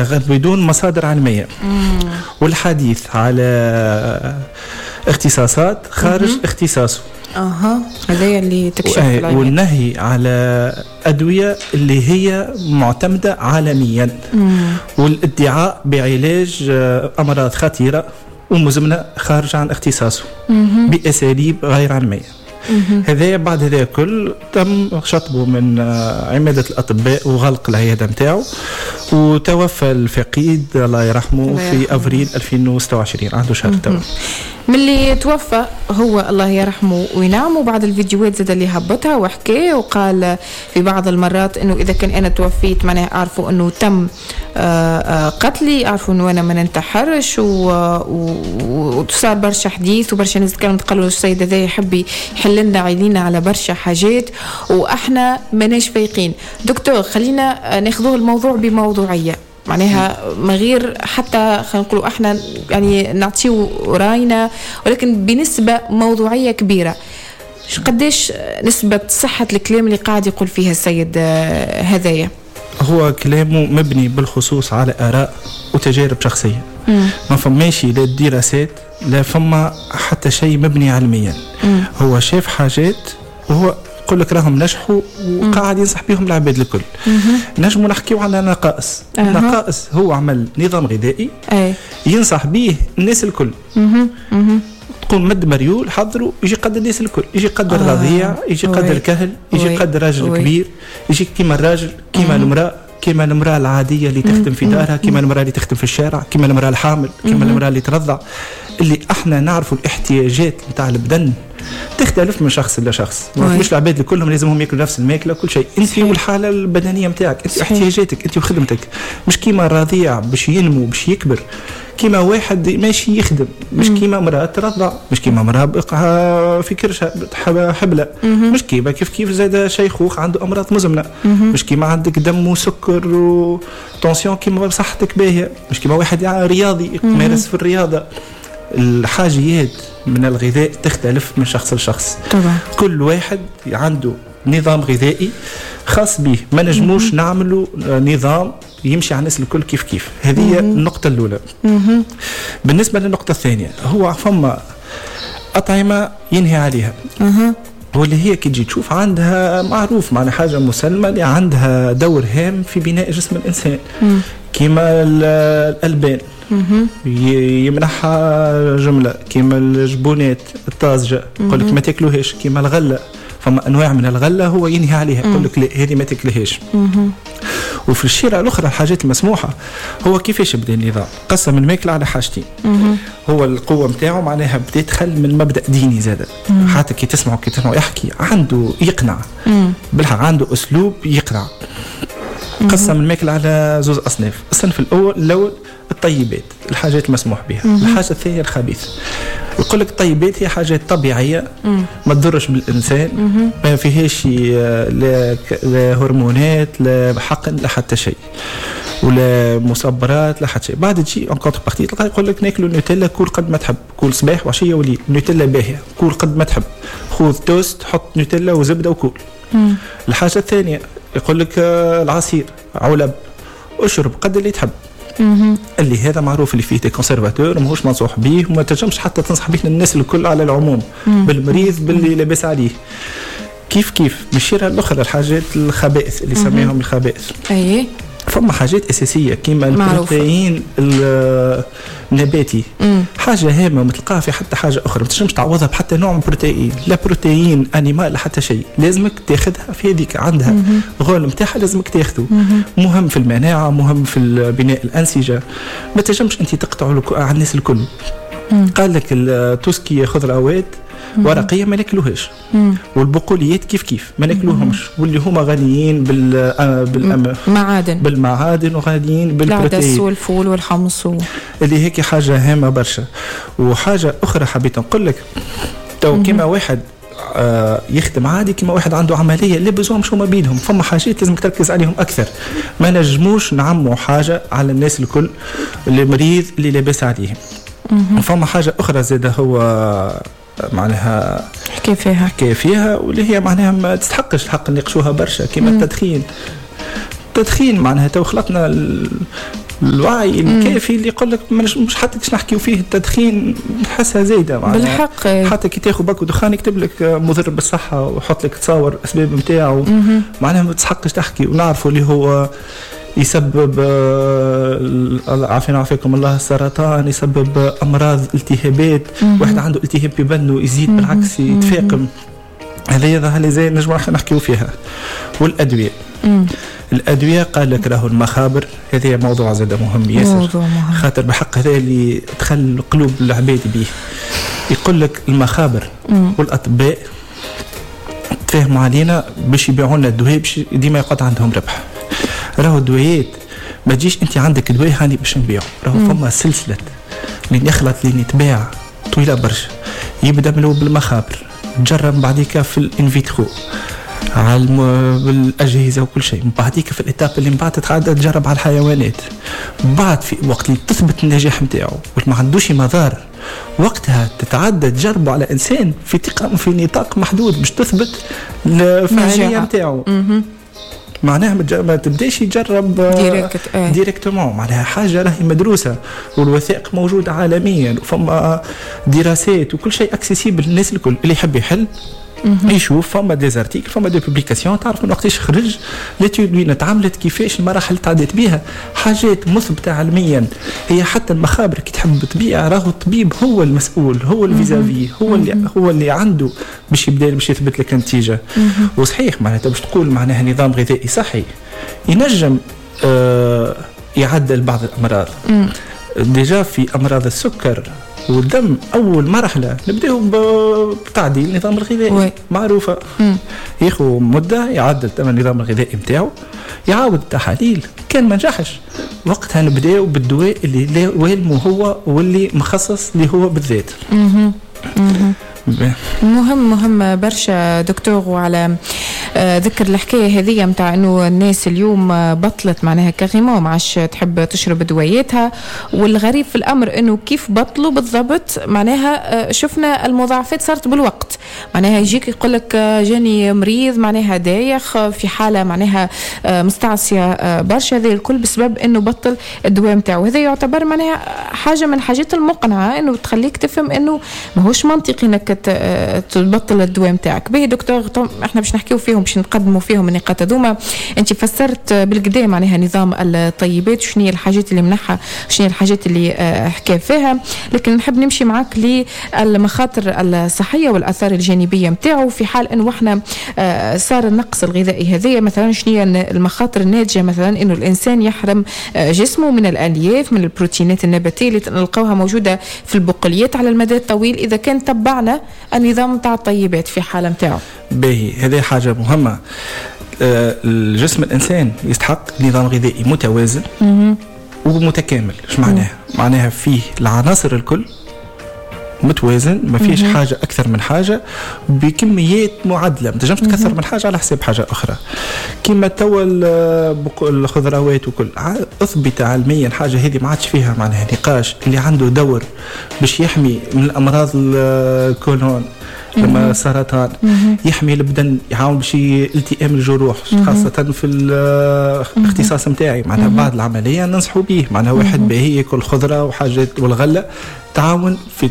بدون مصادر علمية. والحديث على اختصاصات خارج اختصاصه. هذا اللي تكشف والنهي على أدوية اللي هي معتمدة عالميا. والادعاء بعلاج أمراض خطيرة ومزمنة خارج عن اختصاصه بأساليب غير علمية. هذا بعد هذا كل تم شطبه من عمادة الأطباء وغلق العيادة متاعه، وتوفى الفقيد الله يرحمه في أفريل 2026 عنده شهر توا. من اللي توفى هو الله يرحمه وينام. وبعد الفيديوهات زاد اللي هبطها وحكي وقال في بعض المرات انه اذا كان انا توفيت معناه اعرفوا انه تم قتلي، اعرفوا انه انا ما ننتحرش. وصار برشا حديث وبرشا ناس تكلمت قالوا السيد هذا يحب يحل لنا عينينا على برشا حاجات واحنا ماناش فايقين. دكتور خلينا ناخذوه الموضوع بموضوعيه، معناها ما غير حتى خلينا نقولوا احنا يعني نعطيو راينا ولكن بنسبة موضوعية كبيرة. قديش نسبة صحة الكلام اللي قاعد يقول فيها السيد هذايا؟ هو كلامه مبني بالخصوص على آراء وتجارب شخصية. ما فماشي لا دراسات لا فما حتى شيء مبني علميا. هو شاف حاجات وهو يقول لك راهم نجحوا وقاعد ينصح بهم العباد الكل. نجموا نحكيو على نقائص. نقائص هو عمل نظام غذائي ينصح به الناس الكل. تقوم مد مريول حضروا يجي قدر الناس الكل، يجي قدر الرضيع، يجي قدر الكهل، يجي قدر راجل كبير، يجي كيما الراجل كيما المرأة، كيما المرأة العادية اللي تخدم في دارها، كيما المرأة اللي تخدم في الشارع، كيما المرأة الحامل، كيما المرأة اللي ترضع. اللي احنا نعرفوا الاحتياجات نتاع البدن تختلف من شخص لشخص. مش العباد كلهم لازمهم ياكلوا نفس الماكله كل شيء. انت والحاله البدنيه نتاعك، انت احتياجاتك، انت وخدمتك. مش كيما الرضيع باش ينمو باش يكبر، كيما واحد ماشي يخدم، مش كيما مرأة ترضع، مش كيما مرأة بقى في كرشها حبلة، مش كيف زاد شيخوخ عنده أمراض مزمنة، مش كيما عندك دم وسكر وتنسيون كيما صحتك باهية، مش كيما واحد رياضي يمارس في الرياضة. الحاجيات من الغذاء تختلف من شخص لشخص طبعا. كل واحد عنده نظام غذائي خاص به، ما نجموش نعملوا نظام يمشي على الناس الكل كيف. هذه النقطة الأولى. بالنسبة للنقطة الثانية، هو فما أطعمة ينهي عليها واللي هي كي تجي تشوف عندها معروف معنا حاجة مسلمة اللي عندها دور هام في بناء جسم الإنسان. كيما الألبان يمنحها جملة، كيما الجبونات الطازجة يقول لك ما تاكلوهاش، كيما الغلة فما أنواع من الغلة هو ينهي عليها يقول لك لا هذه ما تاكلهاش. وفي الشيرة الأخرى الحاجات المسموحة هو كيفاش بدأ النظام قسم الماكلة على حاجتين. هو القوة متاعه معناها بدأ يدخل من مبدأ ديني زادة. حتى كي تسمعوا يحكي عنده يقنع بالحق، عنده أسلوب يقنع. قسم الماكلة على زوز أصناف. الصنف الأول الطيبات، الحاجات المسموح بها. الحاجة الثانية الخبيث. يقول لك الطيبات هي حاجات طبيعية ما تضرش بالإنسان، ما فيهاش لا هرمونات لا حقن لا حتى شيء ولا مصبرات لا حتى شيء. بعد تجي ان كونتر بارتي تلقى يقول لك ناكلوا نوتيلا كل قد ما تحب، كل صباح وعشية وليل. نوتيلا باهية كل قد ما تحب، خذ توست حط نوتيلا وزبدة وكل. الحاجة الثانية يقول لك العصير علب اشرب قد اللي تحب. اللي هذا معروف اللي فيه كونسيرفاتور ماهوش منصوح به وما تنجمش حتى تنصح به للناس الكل على العموم، بالمريض باللي لاباس عليه. كيف مشيرها الاخرى الحاجات الخبائث اللي سميهم الخبائث. اي فما حاجات اساسيه كيما البروتين النباتي، حاجه هامه ما تلقاها في حتى حاجه اخرى، ما تنجمش تعوضها بحتى نوع من بروتين، لا بروتين انيمال لا حتى شيء. لازمك تاخذها في هذيك، عندها غول نتاعها لازمك تاخذه. مهم في المناعه، مهم في بناء الانسجه. ما تنجمش انت تقطعوا على الناس الكل. قال لك التوسكي خضروات ورقيه ما ناكلوهاش، والبقوليات كيف ما ناكلوهمش، واللي هما غنيين بالمعادن وغنيين بالبروتين، العدس والفول والحمص اللي هيك حاجه هامه برشا. وحاجه اخرى حبيت نقول لك، تو كيما واحد يخدم عادي، كيما واحد عنده عمليه اللي بزوم مش هما بيدهم، فما حاجات لازم تركز عليهم اكثر. ما نجموش نعموا حاجه على الناس الكل، اللي مريض اللي لاباس عليهم. فما حاجه اخرى زاده هو معناها حكي فيها واللي هي معناها ما تستحقش الحق نناقشوها برشا، كيما التدخين معناها تو خلطنا الوعي الكافي اللي يقول لك مش حتى نحكيو فيه التدخين نحسها زايده بالحق. حتى كي تاخذ باكو دخان يكتب لك مضر بالصحه ويحط لك تصور الاسباب نتاعو، معناها ما تسحقش تحكي. ونعرفوا اللي هو يسبب عافينا عافاكم الله السرطان، يسبب امراض التهابات، واحد عنده التهاب في بدنه يزيد بالعكس يتفاقم. هذه زي نجمع نحكيو فيها. والادويه الادويه قال لك راهو المخابر، هذا موضوع زاد مهم ياسر، خاطر بحق هذا اللي دخل قلوب العباد به. يقول لك المخابر والاطباء تفاهموا علينا باش يبيعوا لنا الدواء باش ديما يقعد عندهم ربح. راهو الدويات ما تجيش انت عندك دواء هاني باش نبيعه، راهو فما سلسله اللي يخلط اللي يتباع طويله برشا. يبدا بالمخابر، تجرب بعديك في الانفيترو على بالاجهزه وكل شيء، بعديك في الاتاب اللي من بعد تتعدى تجرب على الحيوانات، بعد في وقت اللي تثبت النجاح نتاعو وما عندوش مضار وقتها تتعدى تجربه على انسان في نطاق محدود باش تثبت الفعاليه نتاعو. معناها ما تبداش يجرب ديريكتومون، معناها حاجه راهي مدروسه والوثائق موجوده عالميا وفما دراسات وكل شيء اكسيسيبل للناس الكل. اللي يحب يحل يشوف فما دي زارتيكل، فما دي بوبليكاسيون، تعرف من وقتاش خرج ليتود وين تعملت، كيفاش المراحل تعديت بها، حاجات مثبته علميا. هي حتى المخابر كي تحب تبيع راهو الطبيب هو المسؤول، هو الفيزافي، هو اللي عنده باش يبدا باش يثبت لك النتيجه. وصحيح معناتها باش تقول معناها نظام غذائي صحي ينجم يعدل بعض الامراض. ديجا في امراض السكر والدم أول مرحلة نبدأ بتعديل النظام الغذائي معروفة. ياخو مدة يعدل تمام النظام الغذائي متاعه، يعاود التحاليل، كان ما نجحش وقتها نبدأ بالدواء اللي والمو هو واللي مخصص اللي هو بالذات. مهم برشا دكتور. وعلى ذكر الحكاية هذه متاع انه الناس اليوم بطلت معناها كغيمو ما عادش تحب تشرب دواياتها، والغريب في الامر انه كيف بطلوا بالضبط معناها شفنا المضاعفات صارت بالوقت. معناها يجيك يقول لك جاني مريض معناها دايخ في حالة معناها مستعصية برشا، هذا الكل بسبب انه بطل الدواء متاعه. هذا يعتبر معناها حاجة من الحاجات المقنعة انه تخليك تفهم انه ما هوش منطقي انك تبطل الدواء متاعك. به دكتور احنا باش نحكيو فيهم باش نقدموا فيهم النقاط هذوما. انت فسرت بالقدام معناها نظام الطيبات وشنو هي الحاجات اللي منحها وشنو هي الحاجات اللي حكى فيها، لكن نحب نمشي معك للمخاطر الصحيه والاثار الجانبيه نتاعو في حال انه احنا صار النقص الغذائي هذايا. مثلا شنو هي المخاطر الناتجه مثلا انه الانسان يحرم جسمه من الالياف من البروتينات النباتيه اللي نلقاوها موجوده في البقوليات على المدى الطويل اذا كان تبعنا النظام نتاع الطيبات في حاله نتاعو. باهي هذه حاجه مهمه. الجسم الانسان يستحق نظام غذائي متوازن ومتكامل. ايش معناها؟ معناها فيه العناصر الكل متوازن، ما فيش حاجة أكثر من حاجة بكميات معدلة، ما تنجمش تكثر من حاجة على حساب حاجة أخرى. كما توا الخضروات وكل أثبت علميا حاجة هذه ما عادش فيها معناها نقاش. اللي عنده دور باش يحمي من الأمراض الكولون لما السرطان، يحمي البدن، يعاون باش التئام الجروح، خاصة في الاختصاص متاعي معناها بعد العملية ننصحوا به. معناها واحد باهي ياكل خضرة وحاجات والغلة تعاون في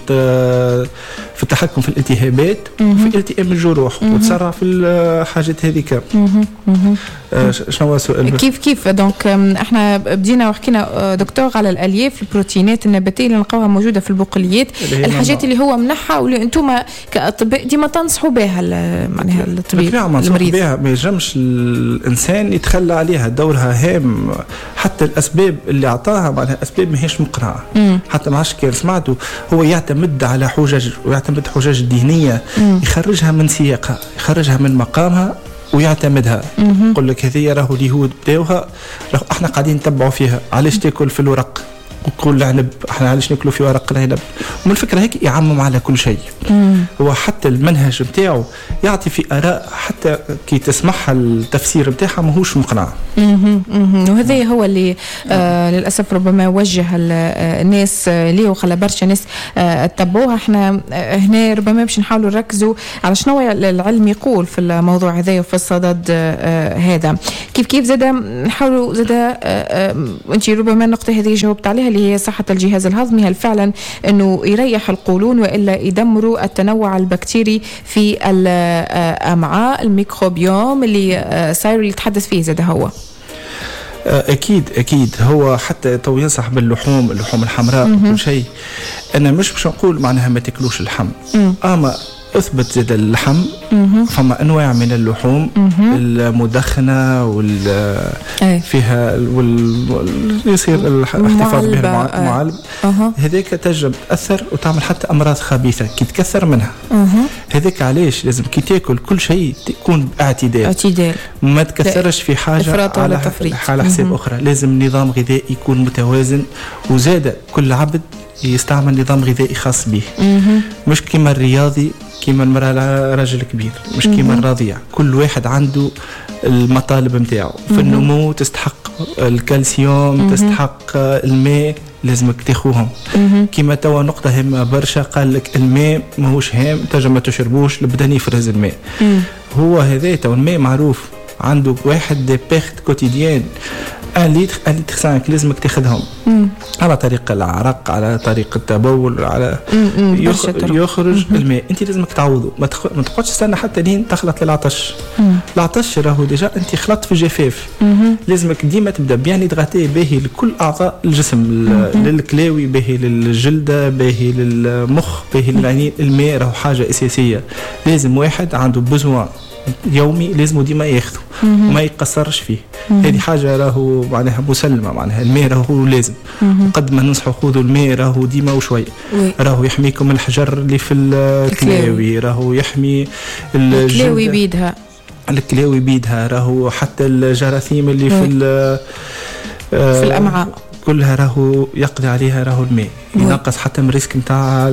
التحكم في الالتهابات وفي التئام الجروح وتسرع في الحاجات هذيك. شنو هو السؤال؟ كيف دونك احنا بدينا وحكينا دكتور على الالياف البروتينات النباتيه اللي نلقاوها موجوده في البقوليات، الحاجات اللي هو منحها واللي انتم كاطباء ديما تنصحوا بها معناها الطبيب المريض. ما يجمش الانسان يتخلى عليها، دورها هام. حتى الاسباب اللي اعطاها معناها اسباب ماهيش مقنعه. حتى ما عادش كان سمعته هو يعتمد على حجج ويعتمد حجج دينيه يخرجها من سياقها، يخرجها من مقامها ويعتمدها. يقول لك هذه راهو اليهود بداوها، راهو احنا قاعدين نتبعوا فيها. علاش تاكل في الورق وكل عنب احنا علاش ناكلوا في ورق العنب. ومن الفكره هيك يعمم على كل شيء. هو حتى المنهج نتاعو يعطي في اراء حتى كي تسمعها التفسير نتاعها ماهوش مقنع. وهذا هو اللي للاسف ربما وجه الناس ليه وخلى برشا ناس تتبعوها. احنا هنا ربما باش نحاولوا نركزوا على شنو العلم يقول في الموضوع هذا وفي الصدد هذا. كيف زاده نحاولوا زاده انت ربما النقطه هذه جاوبت عليها اللي هي صحه الجهاز الهضمي، هل فعلا انه يريح القولون والا يدمروا التنوع البكتيري في الامعاء الميكروبيوم اللي صاير يتحدث فيه زاده هو؟ اكيد هو حتى تو ينصح باللحوم الحمراء وكل شيء. انا مش باش نقول معناها ما تاكلوش اللحم، اما اثبت زاد اللحم فما انواع من اللحوم المدخنه فيها يصير الاحتفاظ بها معلب هذيك تنجم تاثر وتعمل حتى امراض خبيثه كي تكثر منها. هذيك علاش لازم كي تاكل كل شيء تكون باعتدال، ما تكثرش في حاجه على حساب اخرى. لازم نظام غذائي يكون متوازن، وزاد كل عبد يستعمل نظام غذائي خاص به، مش كيما الرياضي كيما المرأة راجل كبير، مش كيما الرضيع. كل واحد عنده المطالب متاعه. في النمو تستحق الكالسيوم، تستحق الماء، لازمك تاخوهم. كيما توا نقطة هامة برشا، قال لك الماء ماهوش هام، تنجم ما تشربوش، البدن يفرز الماء. هو هذا تو الماء معروف عنده واحد دي بيرت كوتيديان 1 لتر 5 لازمك تاخذهم على طريق العرق، على طريق التبول، على يخرج الماء. انت لازمك تعوضه، ما تقعدش تستنى حتى لين تخلط للعطش. العطش راهو ديجا انت خلطت في الجفاف. لازمك ديما تبدا بيان يدغاتي باهي لكل اعضاء الجسم، للكلاوي باهي، للجلده باهي، للمخ باهي، للعينين. الماء راهو حاجه اساسيه، لازم واحد عنده بزوان يومي لازم ديما ياخذه وما يقصرش فيه. هذه حاجه راهو معناها مسلمه، معناها الماء راهو لازم. قد ما ننصحوا خذوا الماء راهو ديما وشوي. راهو يحميكم من الحجر اللي في الكلاوي، راهو يحمي الكلاوي بيدها، راهو حتى الجراثيم اللي في الامعاء كلها راهو يقضي عليها راهو الماء. ينقص حتى من الريسك نتاع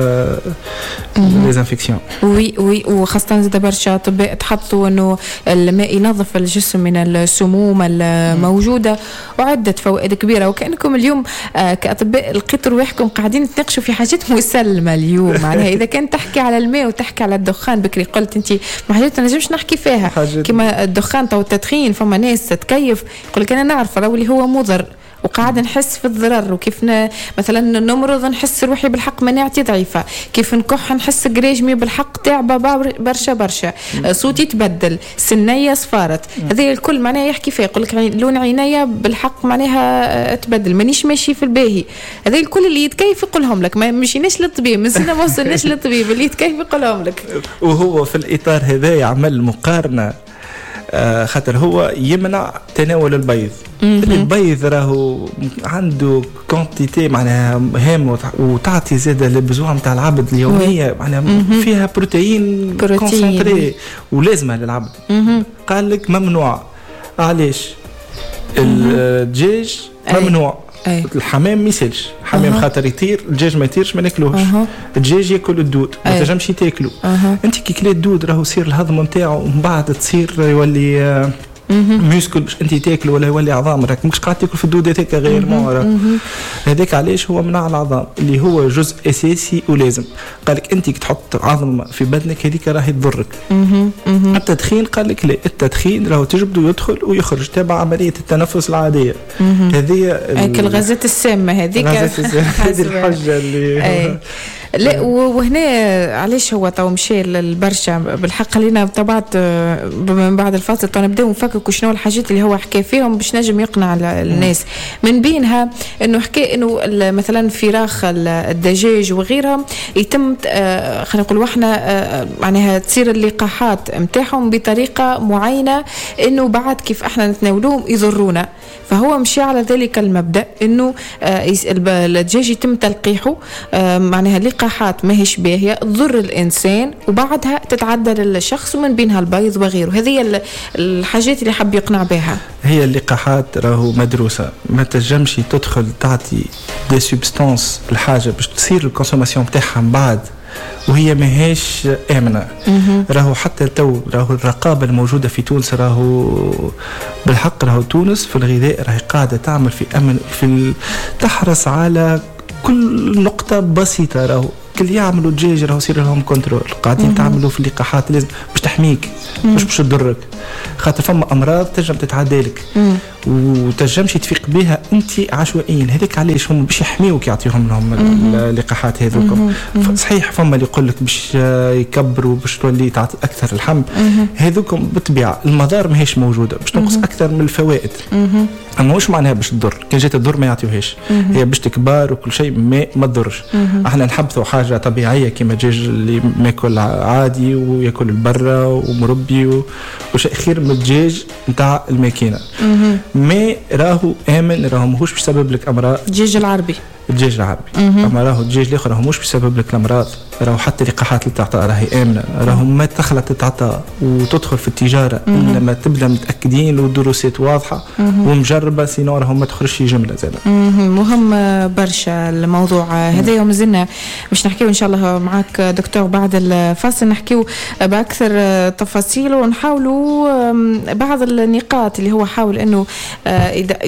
ليزانفيكسيون. وي وخاصة زاد برشا أطباء تحطوا إنه الماء ينظف الجسم من السموم الموجودة وعدة فوائد كبيرة. وكأنكم اليوم كأطباء لقيتوا رواحكم قاعدين تناقشوا في حاجات مسلمة اليوم. معناها إذا كان تحكي على الماء وتحكي على الدخان، بكري قلت أنت ما حاجات ما نجمش نحكي فيها كما الدخان أو التدخين. فما ناس تتكيف يقول لك أنا نعرف راهو اللي هو مضر وقاعد نحس في الضرر، وكيف مثلا نمرض نحس روحي بالحق مناعتي ضعيفة، كيف نكح نحس قريجمي بالحق تعبة برشا صوتي تبدل، سنية صفارت. هذا الكل معناها يحكي فيه، يقول لك لون عينيا بالحق معناها تبدل، مانيش ماشي في الباهي. هذا الكل اللي يتكيف يقولهم لك، ما مشيناش للطبيب، مسنا ما وصلناش للطبيب، اللي يتكيف يقولهم لك. وهو في الإطار هذا يعمل مقارنة، خاطر هو يمنع تناول البيض. البيض راهو عنده كونتيتي معناها هام وتعطي زاده البزوع نتاع العبد اليوميه، معناها فيها بروتين كونسنتري ولازمه للعبد. قال لك ممنوع. علاش؟ الدجاج ممنوع، الحمام ما يسالش، الحمام خاطر يطير، الدجاج ما يطيرش ما ناكلوش. الدجاج ياكل الدود، ما تنجمش تاكلو. انت كي كليت الدود راهو يصير الهضم نتاعو ومن بعد تصير يولي ميسكل باش انت تاكل ولا يولي عظام. راك مش قاعد تاكل في الدود هذاك غير ما هذاك. علاش هو منع العظام اللي هو جزء اساسي ولازم. قالك انت كي تحط عظم في بدنك هذيك راهي تضرك. التدخين قال لك لا، التدخين راهو تجبده يدخل ويخرج تبع عمليه التنفس العاديه. هذه الغازات السامه هذيك هذه الحجه اللي لا. وهنا علاش هو تو مشى للبرشا بالحق. خلينا طبعت من بعد الفاصل نبداو نفكك شنو الحاجات اللي هو حكى فيهم باش نجم يقنع الناس. من بينها انه حكى انه مثلا فراخ الدجاج وغيرها يتم خلينا نقول احنا معناها تصير اللقاحات نتاعهم بطريقه معينه، انه بعد كيف احنا نتناولوهم يضرونا. فهو مشى على ذلك المبدا انه الدجاج يتم تلقيحه معناها لقاحات ما هيش باهية تضر الإنسان وبعدها تتعدل الشخص ومن بينها البيض وغيره. هذه الحاجات اللي حب يقنع بها. هي اللقاحات راهو مدروسة، ما تنجمش تدخل تعطي دي سوبستانس الحاجة باش تصير الكونسوماسيون بتاعها من بعد وهي ماهيش آمنة. راهو حتى راهو الرقابة الموجودة في تونس راهو بالحق راهو تونس في الغذاء راهي قاعدة تعمل في أمن تحرص على كل نقطة بسيطة. راهو كل يعملوا دجاج راهو يصير لهم كنترول، قاعدين تعملوا في اللقاحات لازم باش تحميك مش باش تضرك، خاطر فما امراض تنجم تتعدى لك وتنجمش تفيق بها انت عشوائيا. هذاك علاش هم باش يحميوك يعطيهم لهم اللقاحات هذوكم. صحيح فما اللي يقول لك باش يكبروا باش تولي تعطي اكثر اللحم، هذوكم بالطبيعه المضار ماهيش موجوده باش تنقص اكثر من الفوائد. اما مش معناها باش تضر، كان جات تضر ما يعطيوهاش، هي باش تكبر وكل شيء ما تضرش. احنا نحبثوا حاجه طبيعيه كما الدجاج اللي ماكل عادي وياكل البرة ومربي وشيء خير من الدجاج نتاع الماكينه. ما راهو امن، راهو ماهوش بسبب لك امراض. الدجاج العربي اما راهو الدجاج الاخر راهو مش بسبب لك الامراض. راهو حتى اللقاحات اللي تعطى راهي امنه، راهو ما تخلط تتعطى وتدخل في التجاره الا ما تبدا متاكدين والدروسات واضحه ومجربه، سينو راهو ما تخرجش جمله زاد. مهم برشا الموضوع هذا. يوم زلنا مش نحكيو ان شاء الله معك دكتور بعد الفاصل، نحكيو باكثر تفاصيل ونحاولوا بعض النقاط اللي هو حاول انه